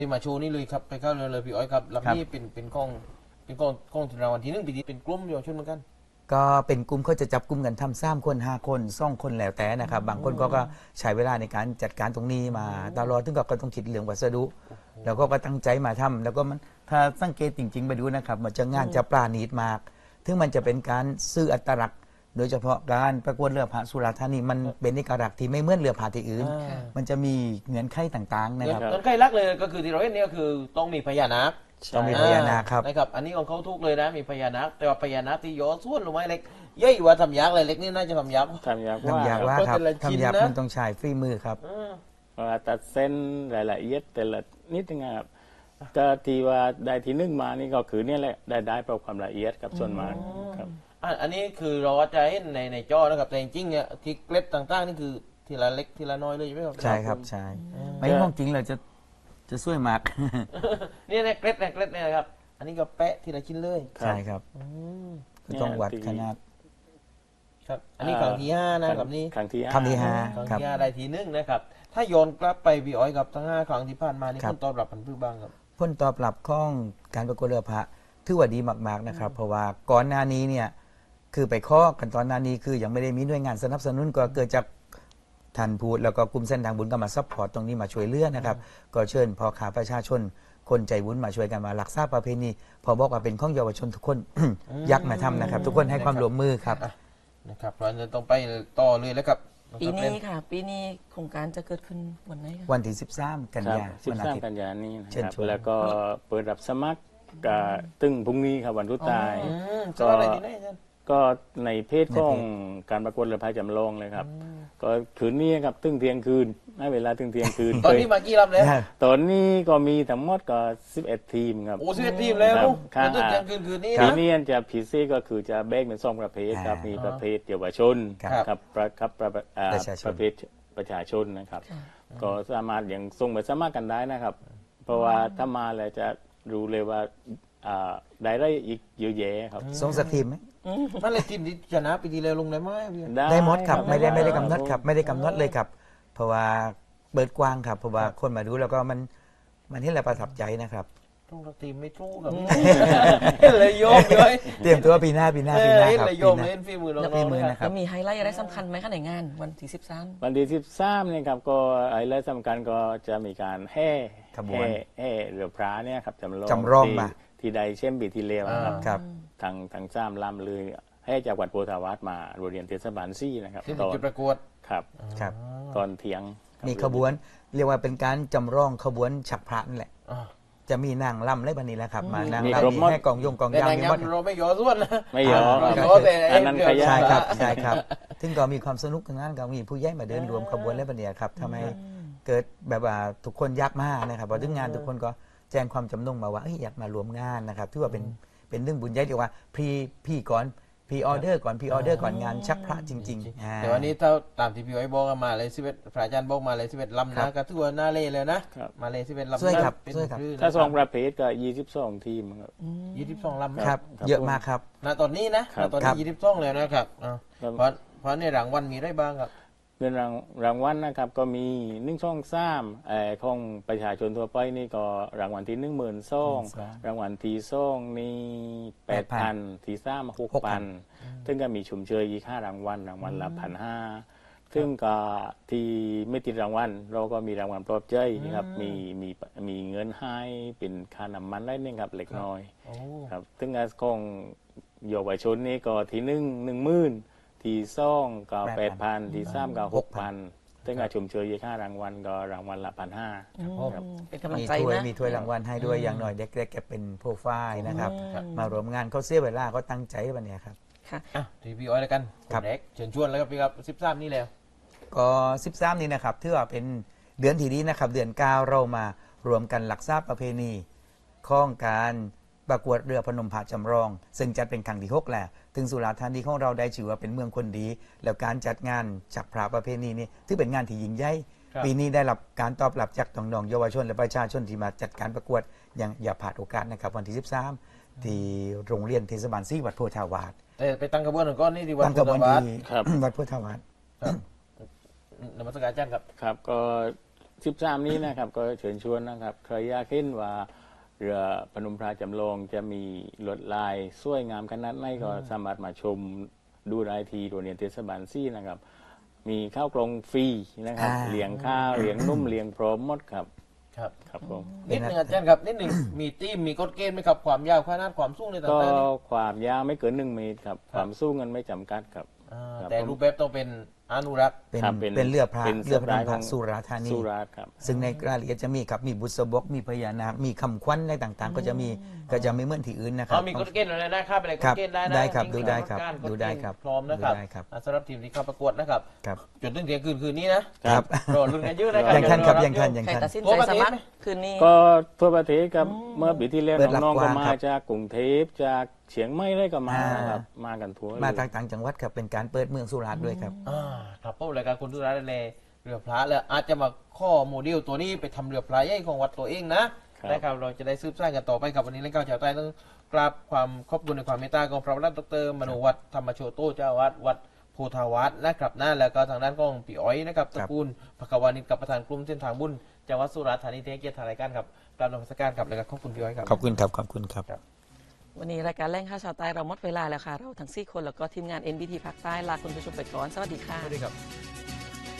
ที่มาโชว์นี่เลยครับไปเข้าเลยพี่อ้อยครับลำนี้เป็นกล้องรางวัลที่1ปีนี้เป็นกลุ่มเยาวชนเหมือนกันก็เป็นกลุ่มเขาจะจับกลุ่มกันทำ3 คน 5 คน2 คนแล้วแต่นะครับบางคนก็ใช้เวลาในการจัดการตรงนี้มาตลอดถึงก็ต้องคิดเรื่องวัสดุ แล้วก็ตั้งใจมาทำแล้วก็มันถ้าสังเกตจริงๆไปดูนะครับมันจะงานจะปราณีตมากถึงมันจะเป็นการซื้ออัตลักษณ์โดยเฉพาะการประกวดเรือพระสุราษฎร์ธานีมันเป็นเอกลักษณ์ที่ไม่เหมือนเรือพระที่อื่นมันจะมีเงื่อนไขต่างๆนะครับเงื่อนไขหลักเลยก็คือที่เราเห็นเนี่ยก็คือต้องมีพญานาคต้องมีพญานาคครับนะครับอันนี้ของเขาทุกเลยนะมีพญานาคแต่ว่าพญานาคที่ย้อนส่วนลงมาเล็กย่อยว่าทำยากเลยเล็กนี่น่าจะทำยากว่าครับทำยากมันต้องใช้ฝีมือครับตัดเส้นรายละเอียดแต่ละนิดนึงครับก็ที่ว่าได้ที่1มานี่ก็คือเนี่ยแหละได้เพราะความละเอียดกับส่วนมากครับอันนี้คือเราจะเห็นในจอนะครับแต่จริงๆเนี่ยที่เกล็ดต่างๆนี่คือทีละเล็กทีละน้อยเลยใช่ไหมครับใช่ครับใช่ไม่ห้องจริงเราจะช่วยมากนี่ในเกล็ดเนี่ยนะครับอันนี้ก็แปะทีละชิ้นเลยใช่ครับก็ต้องวัดขนาดครับอันนี้ครั้งที่5นะครับนี่ครั้งที่5 ครั้งที่5ได้ที1นะครับถ้าย้อนกลับไปพี่อ้อยกับทั้ง5ครั้งที่ผ่านมานี่ผลตอบรับมันพื้นบ้างครับผลตอบรับของการประกวดเรือพระถือว่าดีมากๆนะครับเพราะว่าก่อนหน้านี้เนี่ยคือไปข้อกันตอนหน้านี้คือยังไม่ได้มีหน่วยงานสนับสนุนก็เกิดจากท่านพูดแล้วก็กลุ่มเส้นทางบุญก็มาซัพพอร์ตตรงนี้มาช่วยเหลือนะครับก็เชิญพ่อค้าประชาชนคนใจบุญมาช่วยกันมารักษาประเพณีพอบอกว่าเป็นของเยาวชนทุกคน ยักมาทำนะครับทุกคนให้ความร่วมมือครับนะครับเราจะต้องไปต่อเลยแล้วครับปีนี้ค่ะปีนี้โครงการจะเกิดขึ้นวันไหนคะวันที่13 กันยายน 13 กันยายนนี้นะครับแล้วก็เปิดรับสมัครตึงพรุ่งนี้ครับวันรุ่ตายก็ในเพจของการประกวดเรือพายจำลองเลยครับก็คืนนี้ครับตึงเที่ยงคืนให้เวลาตึงเที่ยงคืนตอนนี้มากี่ลำแล้วตอนนี้ก็มีทั้งหมดก็11 ทีมครับโอ้11 ทีมแล้วตึงเที่ยงคืนคืนนี้คืนนี้จะพิเศษก็คือจะแบ่งเป็น2 ประเภทครับมีประเภทเยาวชนครับประเภทประชาชนนะครับก็สามารถยังส่งไปสมัครกันได้นะครับเพราะว่าถ้ามาแล้วจะรู้เลยว่าได้อีกเยอะแยะครับส่งสักทีมไหมนั่นเลยทีมที่ชนะปีที่แล้วลงได้ไหมได้หมดครับไม่ได้กำหนดครับไม่ได้กำหนดเลยครับเพราะว่าเปิดกว้างครับเพราะว่าคนมาดูแล้วก็มันให้เราประทับใจนะครับทุกทีมไม่ทู่กับเลยโยมเลยเตรียมตัวปีหน้าครับเลยโยมเล่นฝีมือน้องๆนะครับมีไฮไลท์อะไรสำคัญไหมคะในงานวันที่13 วันที่13เนี่ยครับก็ไฮไลท์สำคัญก็จะมีการแห่เรือพระเนี่ยครับจำลองมาที่ใดเช่นปีที่แล้วครับทาง3 ลำเลยให้จากวัดโพธาวาสมาโรงเรียนเทศบาล4นะครับที่จุดประกวดครับตอนเที่ยงมีขบวนเรียกว่าเป็นการจำลองขบวนฉักพระนั่นแหละจะมีนางลำอะไรแบบนี้แหละครับมานางลำให้กองยงกองยาวมีเราไม่ย่อส่วนนะไม่ย่ออันนั้นขยายใช่ครับซึ่งก็มีความสนุกทั้งนั้นก็มีผู้ใหญ่มาเดินรวมขบวนอะไรแบบนี้ครับทำให้เกิดแบบว่าทุกคนยากมากนะครับพอถึงงานทุกคนก็แจ้งความจำนงมาว่าอยากมารวมงานนะครับถือว่าเป็นเรื่องบุญใหญ่เรียกว่าพรีออเดอร์ก่อนงานชักพระจริงๆแต่วันนี้ถ้าตามที่พี่อ้อยบอกมาเลย11พระอาจารย์บอกมาเลย11 ลำนะก็ถือว่าน่าเล่เลยนะมาเลย11 ลำช่วยครับถ้า2 ประเภทก็22 ทีมครับ 22 ลำครับเยอะมากครับณตอนนี้นะตอนนี้22แล้วนะครับเพราะในรางวัลมีได้บ้างครับเงินรางวัลนะครับก็มี1 2 3ของประชาชนทั่วไปนี่ก็รางวัลที่12,000รางวัลที่2นี่ 8,000 ที่3 6,000ซึ่งก็มีชุมเชยอีก5 รางวัลละ 1,500ซึ่งก็ที่ไม่ติดรางวัลเราก็มีรางวัลปลอบใจนะครับมีเงินให้เป็นค่าน้ำมันได้นี่ครับเล็กน้อยครับซึ่งของเยาวชนนี่ก็ที่10,000ที่2ก็8,000ที่3ก็6,000ซึ่งชุมเชยอีก5 รางวัลก็รางวัลละ 1,500 ครับเป็นกำลังใจนะมีถ้วยรางวัลให้ด้วยอย่างหน่อยเด็กๆแกเป็นโปรไฟล์นะครับมารวมงานเขาเสียเวลาเขาตั้งใจวันนี้ครับค่ะทีพี่อ้อยแล้วกันครับเชิญชวนแล้วครับพี่ครับ13นี่แล้วก็13นี้นะครับถือว่าเป็นเดือนที่ดีนะครับเดือน9เรามารวมกันรักษาประเพณีของการประกวดเรือพนมพระจำลองซึ่งจัดเป็นครั้งที่6แล้วถึงสุราษฎร์ธานีของเราได้ชื่อว่าเป็นเมืองคนดีแล้วการจัดงานฉักพระประเพณีนี้ถือเป็นงานที่ยิ่งใหญ่ปีนี้ได้รับการตอบรับจากน้องๆเยาวชนและประชาชนที่มาจัดการประกวดอย่าพลาดโอกาสนะครับวันที่13ที่โรงเรียนเทศบาล4วัดโพธาวาสไปตั้งกระบวนก้อนนี่ที่วัดโพธาวาสวัดโพธาวาสนมัสการอาจารย์ครับครับก็ 13นี้นะครับก็เชิญชวนนะครับใครอยากเห็นว่าเรือพนมพระจำลองจะมีลวดลายสวยงามขนาดไหนก็สามารถมาชมดูได้ที่โรงเรียนเทศบาลซี่นะครับมีข้าวกล่องฟรีนะครับอ่าเลี้ยงข้าวเลี้ยงนุ่มเลี้ยงพร้อมหมดครับครับครับผมนิดหนึ่งอาจารย์ครับนิดหนึ่ง มีทีมมีกฎเกณฑ์ไหมครับความยาวขนาดความสูงในต่าก็งๆนี่ความยาวไม่เกิน1 เมตรครับความสูงมันไม่จำกัดครับ ครับแต่รูปแบบต้องเป็นอนุรักษ์เป็นครับเป็นเรือพระเป็นเรือพระนมพขระองสุราษฎร์ธานีสุราษฎร์ครับซึ่งในรายละเอียดจะมีครับมีบุษบกมีพญานาคมีคำควันในต่างๆ ก็จะมีก็จะไม่เหมือนที่อื่นนะครัมีกฎเกณฑ์อะไรนะครับเป็นอะไรกครัฎบเกณฑ์ได้นะได้ครับลิงก์ดูได้ครับกฎเกณฑ์ดูได้ครับพร้อมนะครับดูได้ครับสำหรับทีมที่เข้าประกวดนะครับครับจนถึงเที่ยงคืนนี้นะครับ รอลุ้นกันเยอะนะครัยังทันครับรอยังทันเอะยังใครทันตัดสินทั่ใจวประสเทศมัครไหมคืนนี้ก็ทั่วประเทศครับเมื่อปีที่แล้วเปิดรับน้องๆกก็ว้างมาครับจากกรุงเทพจากเชียงใหม่เลยก็มาอ่าครับมากันทั่วมาเลยต่างจังหวัดครับเป็นการเปิดเมืองสุราษฎร์ด้วยครับครับพบรายการคุณทุราในเรือพระแล้วอาจจะมาข้อโมเดลตัวนี้ไปทำเรือพระใหญ่ของวัดตัวเองนะครับ นะครับเราจะได้สืบสร้างกันต่อไปกับวันนี้และก้าวชาวใต้ต้องกราบความขอบคุณในความเมตตาของพระวัดดรมโนวัฒน์ธรรมโชโตเจ้าอาวาสวัดโพธาวัดนะครับนะแล้วก็ทางด้านของพี่อ้อยนะครับตระกูลภควานิชกับประธานกลุ่มเส้นทางบุญจังหวัดสุราษฎร์ธานีเทเกียรติทางรายการครับกราบนมัสการครับแล้วก็ขอบคุณพี่อ้อยครับขอบคุณครับขอบคุณครับวันนี้รายการแรงข่าวชาวใต้เราหมดเวลาแล้วค่ะ เราทั้ง4 คนแล้วก็ทีมงาน NBT ภาคใต้ลาคุณผู้ชมไปก่อน สวัสดีค่ะสวัสดีครับ